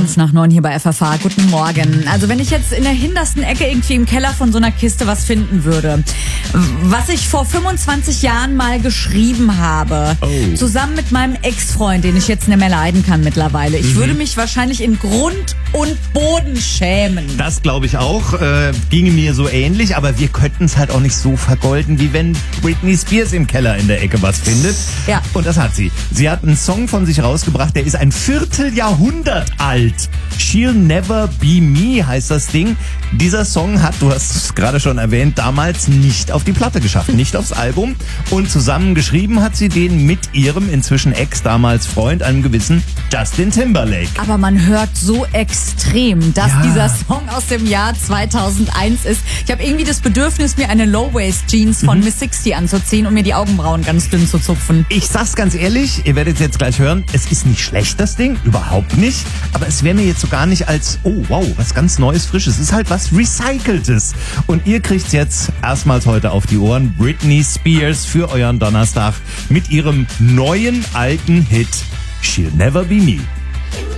5 nach 9 hier bei FFH. Guten Morgen. Also wenn ich jetzt in der hintersten Ecke irgendwie im Keller von so einer Kiste was finden würde, was ich vor 25 Jahren mal geschrieben habe, zusammen mit meinem Ex-Freund, den ich jetzt nicht mehr leiden kann mittlerweile, ich würde mich wahrscheinlich in Grund und Boden schämen. Das glaube ich auch. Ginge mir so ähnlich, aber wir könnten es halt auch nicht so vergolden, wie wenn Britney Spears im Keller in der Ecke was findet. Ja. Und das hat sie. Sie hat einen Song von sich rausgebracht, der ist ein Vierteljahrhundert alt. She'll Never Be Me heißt das Ding. Dieser Song hat, du hast es gerade schon erwähnt, damals nicht auf die Platte geschafft, nicht aufs Album. Und zusammen geschrieben hat sie den mit ihrem inzwischen Ex, damals Freund, einem gewissen Justin Timberlake. Aber man hört so extrem, dass dieser Song aus dem Jahr 2001 ist. Ich habe irgendwie das Bedürfnis, mir eine Low-Waist-Jeans von Miss 60 anzuziehen und mir die Augenbrauen ganz dünn zu zupfen. Ich sag's ganz ehrlich, ihr werdet jetzt gleich hören, es ist nicht schlecht, das Ding, überhaupt nicht. Aber es wäre mir jetzt so gar nicht als, oh wow, was ganz Neues, Frisches. Es ist halt was Recyceltes. Und ihr kriegt's jetzt erstmals heute auf die Ohren. Britney Spears für euren Donnerstag mit ihrem neuen alten Hit She'll Never Be Me.